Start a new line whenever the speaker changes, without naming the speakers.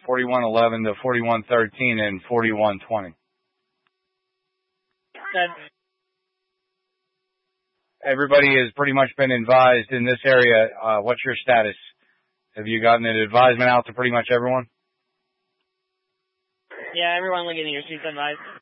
4111 to 4113 and 4120. Everybody has pretty much been advised in this area. What's your status? Have you gotten an advisement out to pretty much everyone?
Yeah, everyone looking at your streets advised.